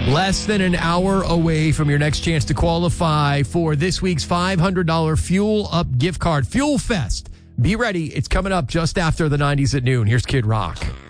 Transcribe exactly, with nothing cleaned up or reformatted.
Less than an hour away from your next chance to qualify for this week's five hundred dollars Fuel Up gift card. Fuel Fest. Be ready. It's coming up just after the nineties at noon. Here's Kid Rock.